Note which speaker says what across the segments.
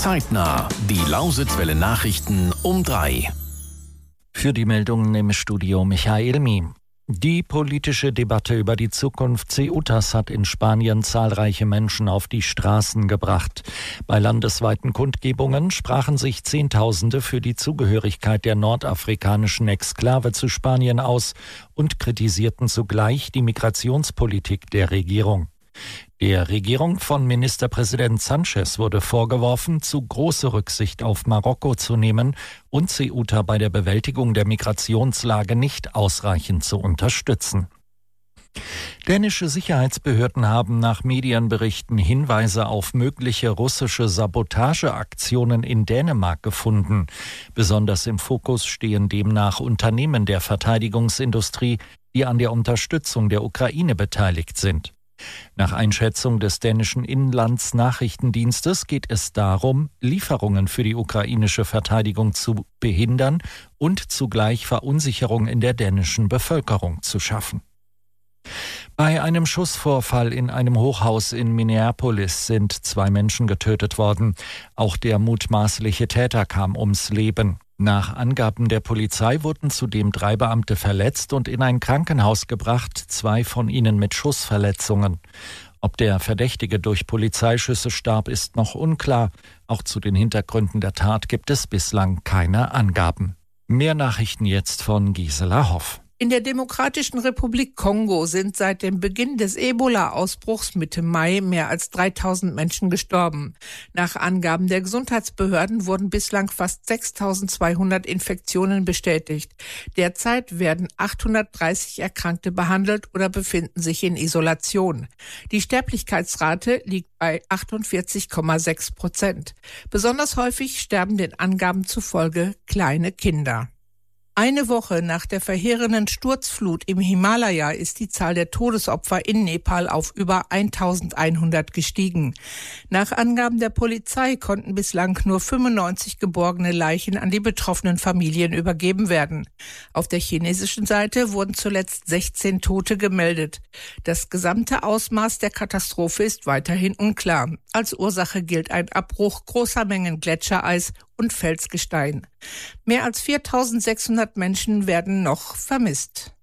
Speaker 1: Zeitnah, die Lausitzwelle Nachrichten um 3.
Speaker 2: Für die Meldungen im Studio Michael Miem. Die politische Debatte über die Zukunft Ceutas hat in Spanien zahlreiche Menschen auf die Straßen gebracht. Bei landesweiten Kundgebungen sprachen sich Zehntausende für die Zugehörigkeit der nordafrikanischen Exklave zu Spanien aus und kritisierten zugleich die Migrationspolitik der Regierung. Der Regierung von Ministerpräsident Sánchez wurde vorgeworfen, zu große Rücksicht auf Marokko zu nehmen und Ceuta bei der Bewältigung der Migrationslage nicht ausreichend zu unterstützen. Dänische Sicherheitsbehörden haben nach Medienberichten Hinweise auf mögliche russische Sabotageaktionen in Dänemark gefunden. Besonders im Fokus stehen demnach Unternehmen der Verteidigungsindustrie, die an der Unterstützung der Ukraine beteiligt sind. Nach Einschätzung des dänischen Inlandsnachrichtendienstes geht es darum, Lieferungen für die ukrainische Verteidigung zu behindern und zugleich Verunsicherung in der dänischen Bevölkerung zu schaffen. Bei einem Schussvorfall in einem Hochhaus in Minneapolis sind 2 Menschen getötet worden. Auch der mutmaßliche Täter kam ums Leben. Nach Angaben der Polizei wurden zudem 3 Beamte verletzt und in ein Krankenhaus gebracht, 2 von ihnen mit Schussverletzungen. Ob der Verdächtige durch Polizeischüsse starb, ist noch unklar. Auch zu den Hintergründen der Tat gibt es bislang keine Angaben. Mehr Nachrichten jetzt von Gisela Hoff.
Speaker 3: In der Demokratischen Republik Kongo sind seit dem Beginn des Ebola-Ausbruchs Mitte Mai mehr als 3000 Menschen gestorben. Nach Angaben der Gesundheitsbehörden wurden bislang fast 6200 Infektionen bestätigt. Derzeit werden 830 Erkrankte behandelt oder befinden sich in Isolation. Die Sterblichkeitsrate liegt bei 48,6%. Besonders häufig sterben den Angaben zufolge kleine Kinder. Eine Woche nach der verheerenden Sturzflut im Himalaya ist die Zahl der Todesopfer in Nepal auf über 1100 gestiegen. Nach Angaben der Polizei konnten bislang nur 95 geborgene Leichen an die betroffenen Familien übergeben werden. Auf der chinesischen Seite wurden zuletzt 16 Tote gemeldet. Das gesamte Ausmaß der Katastrophe ist weiterhin unklar. Als Ursache gilt ein Abbruch großer Mengen Gletschereis und Felsgestein. Mehr als 4600 Menschen werden noch vermisst.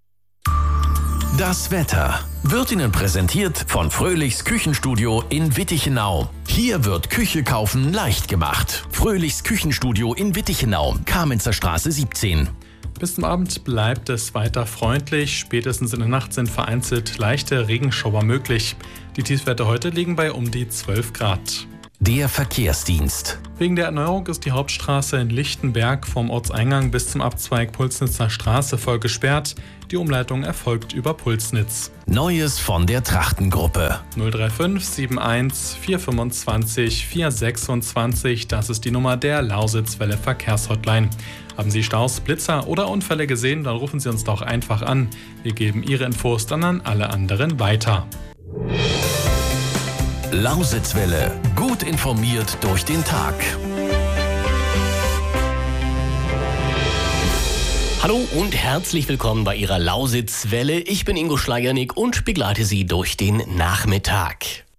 Speaker 1: Das Wetter wird Ihnen präsentiert von Fröhlichs Küchenstudio in Wittichenau. Hier wird Küche kaufen leicht gemacht. Fröhlichs Küchenstudio in Wittichenau, Kamenzer Straße 17.
Speaker 4: Bis zum Abend bleibt es weiter freundlich. Spätestens in der Nacht sind vereinzelt leichte Regenschauer möglich. Die Tiefstwerte heute liegen bei um die 12 Grad.
Speaker 1: Der Verkehrsdienst.
Speaker 4: Wegen der Erneuerung ist die Hauptstraße in Lichtenberg vom Ortseingang bis zum Abzweig Pulsnitzer Straße voll gesperrt. Die Umleitung erfolgt über Pulsnitz.
Speaker 1: Neues von der Trachtengruppe.
Speaker 4: 035 71 425 426, das ist die Nummer der Lausitzwelle Verkehrshotline. Haben Sie Staus, Blitzer oder Unfälle gesehen, dann rufen Sie uns doch einfach an. Wir geben Ihre Infos dann an alle anderen weiter.
Speaker 1: Lausitzwelle. Gut informiert durch den Tag.
Speaker 5: Hallo und herzlich willkommen bei Ihrer Lausitzwelle. Ich bin Ingo Schleiernick und begleite Sie durch den Nachmittag.